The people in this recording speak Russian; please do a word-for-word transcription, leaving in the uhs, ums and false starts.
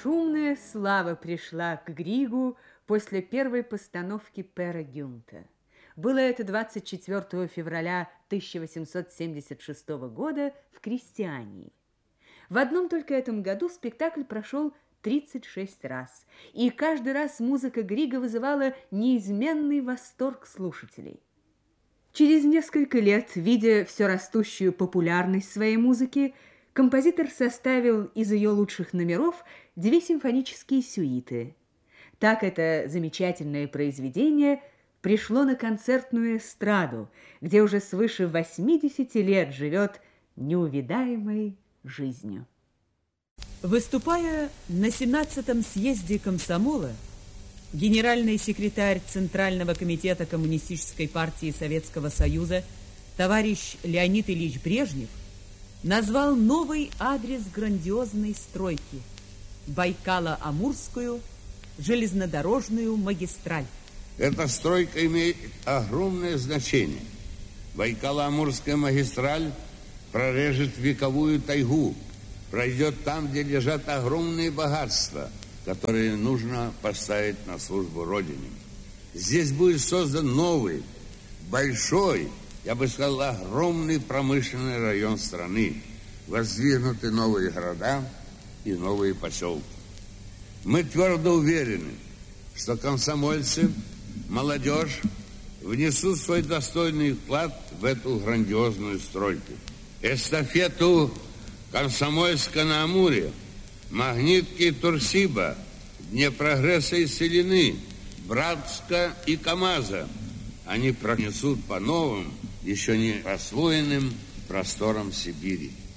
Шумная слава пришла к Григу после первой постановки Пера Гюнта. Было это двадцать четвёртого февраля тысяча восемьсот семьдесят шестого года в Крестьянии. В одном только этом году спектакль прошел тридцать шесть раз, и каждый раз музыка Грига вызывала неизменный восторг слушателей. Через несколько лет, видя все растущую популярность своей музыки, композитор составил из ее лучших номеров две симфонические сюиты. Так это замечательное произведение пришло на концертную эстраду, где уже свыше восьмидесяти лет живет неувидаемой жизнью. Выступая на семнадцатом съезде комсомола, генеральный секретарь Центрального комитета Коммунистической партии Советского Союза товарищ Леонид Ильич Брежнев назвал новый адрес грандиозной стройки – Байкало-Амурскую железнодорожную магистраль. Эта стройка имеет огромное значение. Байкало-Амурская магистраль прорежет вековую тайгу, пройдет там, где лежат огромные богатства, которые нужно поставить на службу Родине. Здесь будет создан новый, большой, я бы сказал, огромный промышленный район страны, воздвигнуты новые города и новые поселки. Мы твердо уверены, что комсомольцы, молодежь внесут свой достойный вклад в эту грандиозную стройку. Эстафету Комсомольска на Амуре, Магнитки и Турсиба, Днепрогресса и Селины, Братска и Камаза они пронесут по новым, еще не освоенным просторам Сибири.